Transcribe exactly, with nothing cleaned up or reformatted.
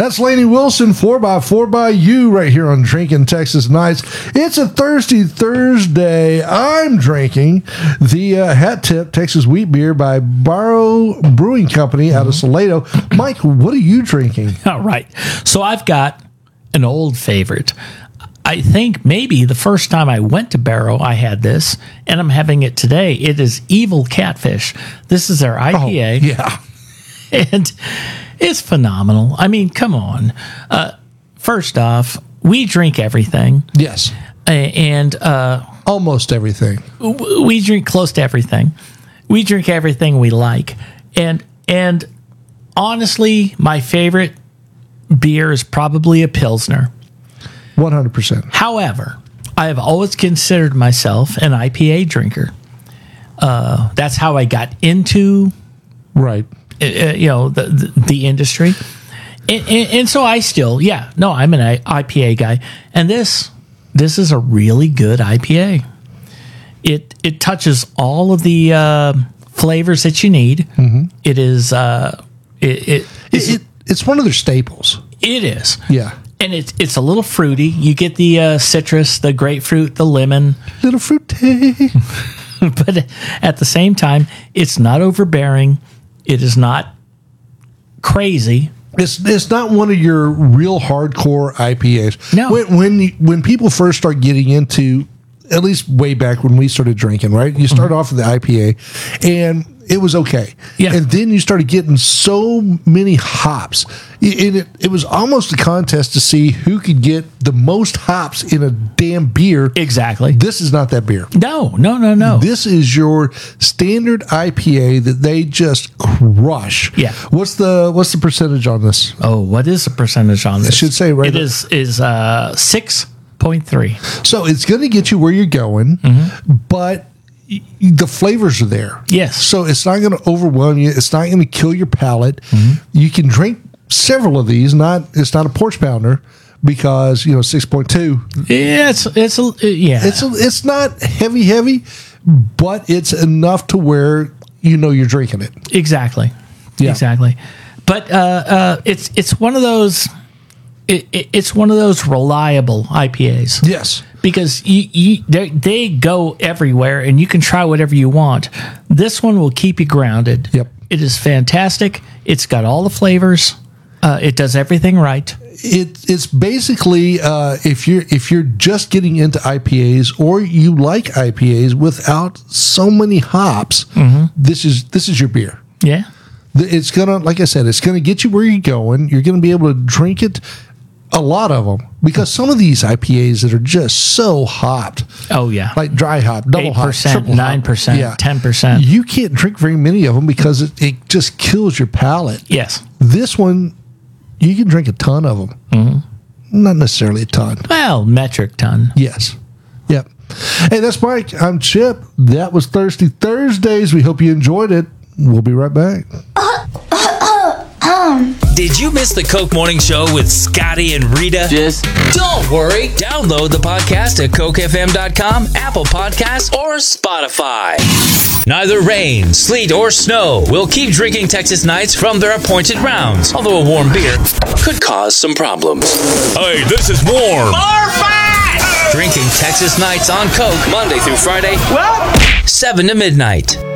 That's Lainey Wilson, four by four by you, right here on Drinking Texas Nights. It's a Thirsty Thursday. I'm drinking the uh, Hat Tip Texas Wheat Beer by Barrow Brewing Company out of Salado. Mike, what are you drinking? All right. So I've got an old favorite. I think maybe the first time I went to Barrow, I had this, and I'm having it today. It is Evil Catfish. This is their I P A. Oh, yeah. And it's phenomenal. I mean, come on. Uh, first off, we drink everything. Yes. Uh, and uh, almost everything. W- we drink close to everything. We drink everything we like. And and honestly, my favorite beer is probably a Pilsner. one hundred percent. However, I have always considered myself an I P A drinker. Uh, that's how I got into, right? Uh, you know, the the, the industry, and, and, and so I still, yeah, no, I'm an I P A guy, and this this is a really good I P A. It it touches all of the uh, flavors that you need. Mm-hmm. It is uh, it, it, it, it it's one of their staples. It is, yeah. And it's it's a little fruity. You get the uh, citrus, the grapefruit, the lemon. Little fruity. But at the same time, it's not overbearing. It is not crazy. It's it's not one of your real hardcore I P As. No. When when, you, when people first start getting into, at least way back when we started drinking, right? You start mm-hmm. off with the I P A, and it was okay. Yeah. And then you started getting so many hops. It, it, it was almost a contest to see who could get the most hops in a damn beer. Exactly. This is not that beer. No, no, no, no. This is your standard I P A that they just crush. Yeah. What's the what's the percentage on this? Oh, what is the percentage on this? I should say right. It is is uh six point three. So it's going to get you where you're going, mm-hmm. but the flavors are there. Yes. So it's not going to overwhelm you. It's not going to kill your palate. Mm-hmm. You can drink several of these. Not it's not a porch pounder because you know six point two. Yeah, it's it's a, yeah. It's a, it's not heavy heavy, but it's enough to where you know you're drinking it. Exactly. Yeah. Exactly. But uh, uh, it's it's one of those. It, it, it's one of those reliable I P As. Yes. Because you, you they, they go everywhere and you can try whatever you want. This one will keep you grounded. Yep. It is fantastic. It's got all the flavors. Uh, it does everything right. It it's basically uh, if you're if you're just getting into I P As or you like I P As without so many hops, mm-hmm. this is this is your beer. Yeah. It's gonna, like I said, it's gonna get you where you're going. You're gonna be able to drink it. A lot of them, because some of these I P As that are just so hopped. Oh yeah, like dry hop, double hop, triple nine percent, yeah, ten percent. You can't drink very many of them because it, it just kills your palate. Yes, this one you can drink a ton of them. Mm-hmm. Not necessarily a ton. Well, metric ton. Yes. Yep. Hey, that's Mike. I'm Chip. That was Thirsty Thursdays. We hope you enjoyed it. We'll be right back. Did you miss the Coke Morning Show with Scotty and Rita? Just don't worry. Download the podcast at coke f m dot com, Apple Podcasts, or Spotify. Neither rain, sleet, or snow will keep Drinking Texas Nights from their appointed rounds, although a warm beer could cause some problems. Hey, this is warm. Bar five! Drinking Texas Nights on Coke, Monday through Friday, well, seven to midnight.